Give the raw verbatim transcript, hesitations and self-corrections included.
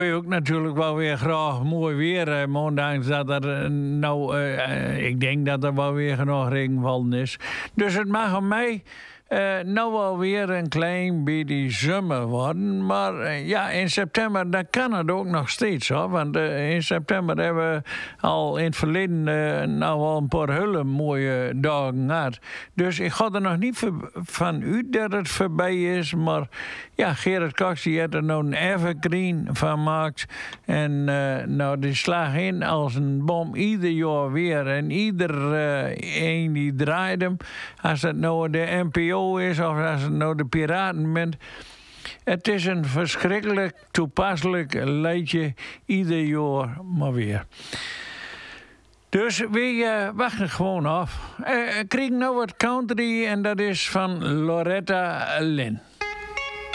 je ook natuurlijk wel weer graag mooi weer. Uh, ondanks dat er uh, nou, uh, uh, ik denk dat er wel weer genoeg regenvallen is. Dus het mag aan mij uh, nou wel weer een klein beetje zomer worden. Maar uh, ja, in september dan kan het ook nog steeds hoor. Want uh, in september hebben we al in het verleden uh, nou wel een paar hele mooie dagen gehad. Dus ik ga er nog niet van uit dat het voorbij is. Maar ja, Gerard Cox die heeft er nou een evergreen van gemaakt. En uh, nou, die slaagt in als een bom ieder jaar weer. En ieder uh, een die draait hem. Als het nou de N P O is of als het nou de Piraten bent. Het is een verschrikkelijk toepasselijk liedje. Ieder jaar maar weer. Dus we uh, wachten gewoon af. Uh, ik kreeg nou wat country en dat is van Loretta Lynn.